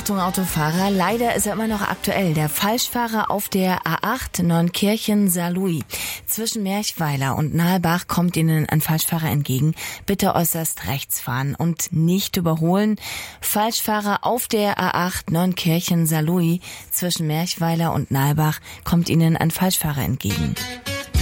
Achtung Autofahrer, leider ist er immer noch aktuell. Der Falschfahrer auf der A8 Neunkirchen-Saarlouis. Zwischen Merchweiler und Nahlbach kommt Ihnen ein Falschfahrer entgegen. Bitte äußerst rechts fahren und nicht überholen. Falschfahrer auf der A8 Neunkirchen-Saarlouis. Zwischen Merchweiler und Nahlbach kommt Ihnen ein Falschfahrer entgegen.